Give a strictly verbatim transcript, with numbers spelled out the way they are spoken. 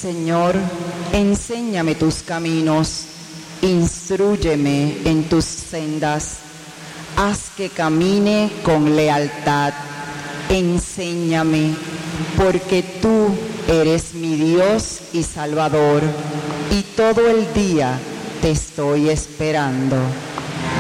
Señor, enséñame tus caminos, instrúyeme en tus sendas, haz que camine con lealtad, enséñame, porque tú eres mi Dios y Salvador, y todo el día te estoy esperando.